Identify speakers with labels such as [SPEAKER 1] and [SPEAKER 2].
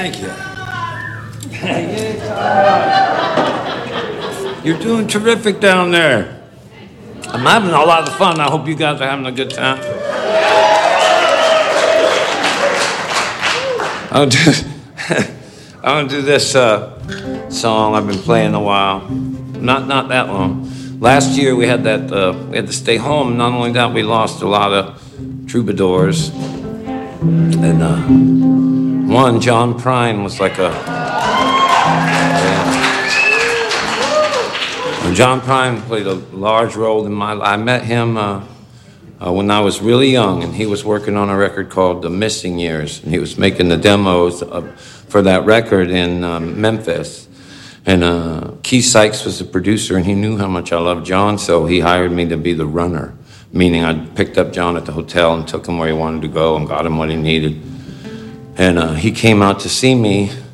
[SPEAKER 1] Thank you. You're doing terrific down there. I'm having a lot of fun. I hope you guys are having a good time. I'm gonna do this song I've been playing a while. Not that long. Last year we had we had to stay home. Not only that, we lost a lot of troubadours. And one, John Prine, was like John Prine played a large role in my life. I met him when I was really young, and he was working on a record called The Missing Years, and he was making the demos for that record in Memphis. And Keith Sykes was the producer, and he knew how much I loved John, so he hired me to be the runner, meaning I picked up John at the hotel and took him where he wanted to go and got him what he needed. And he came out to see me